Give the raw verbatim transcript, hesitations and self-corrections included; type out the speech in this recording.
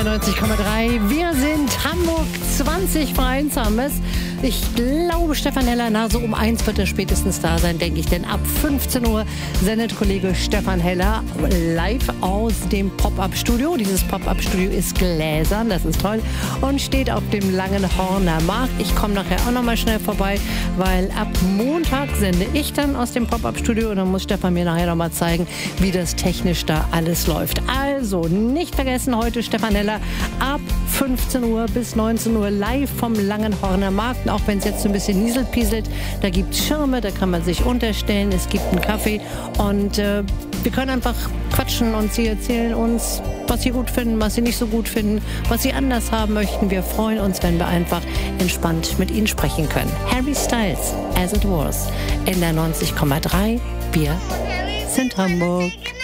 der neunzig Komma drei. Wir sind Hamburg, zwanzig vor eins haben wir es. Ich glaube, Stefan Heller, na so um eins wird er spätestens da sein, denke ich. Denn ab fünfzehn Uhr sendet Kollege Stefan Heller live aus dem Pop-Up-Studio. Dieses Pop-Up-Studio ist gläsern, das ist toll. Und steht auf dem Langenhorner Markt. Ich komme nachher auch noch mal schnell vorbei, weil ab Montag sende ich dann aus dem Pop-Up-Studio. Und dann muss Stefan mir nachher noch mal zeigen, wie das technisch da alles läuft. Also nicht vergessen, heute Stefan Heller ab fünfzehn Uhr bis neunzehn Uhr live vom Langenhorner Markt. Auch wenn es jetzt so ein bisschen nieselt, pieselt, da gibt es Schirme, da kann man sich unterstellen, es gibt einen Kaffee und äh, wir können einfach quatschen und Sie erzählen uns, was Sie gut finden, was Sie nicht so gut finden, was Sie anders haben möchten. Wir freuen uns, wenn wir einfach entspannt mit Ihnen sprechen können. Harry Styles, As It Was, in der neunzig Komma drei. Wir sind Hamburg.